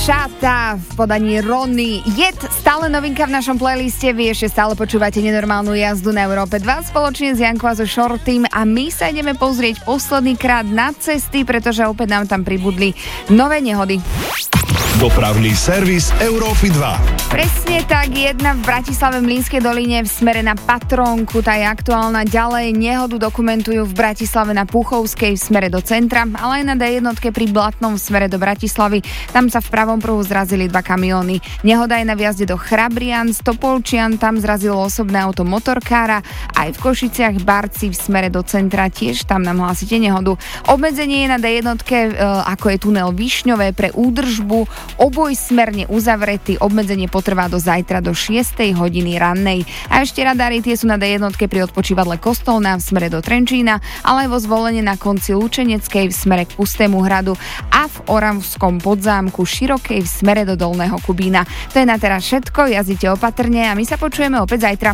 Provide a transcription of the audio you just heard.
Bachata v podaní Rony. Jed, stále novinka v našom playliste. Vy ešte stále počúvate Nenormálnu jazdu na Európe 2 spoločne s Jankou a so Shortym a my sa ideme pozrieť posledný krát na cesty, pretože opäť nám tam pribudli nové nehody. Dopravný servis Európy 2. Presne tak, jedna v Bratislave Mlynskej doline v smere na Patrónku, tá je aktuálna. Ďalej nehodu dokumentujú v Bratislave na Puchovskej v smere do centra, ale aj na D1 pri Blatnom v smere do Bratislavy. Tam sa v pravom pruhu zrazili dva kamióny. Nehoda je na vjazde do Chrabrian, Stopolčian, tam zrazilo osobné auto motorkára. Aj v Košiciach Barci v smere do centra, tiež tam nám hlásite nehodu. Obmedzenie je na D1, ako je tunel Višňové pre údržbu. Oboj smerne uzavretý, obmedzenie potrvá do zajtra do 6 hodiny rannej. A ešte radary, tie sú na D1 pri odpočívadle Kostolná v smere do Trenčína, ale aj vo Zvolenie na konci Lučeneckej v smere k Pustému hradu a v Oravskom Podzámku Širokej v smere do Dolného Kubína. To je na teraz všetko, jazdite opatrne a my sa počujeme opäť zajtra.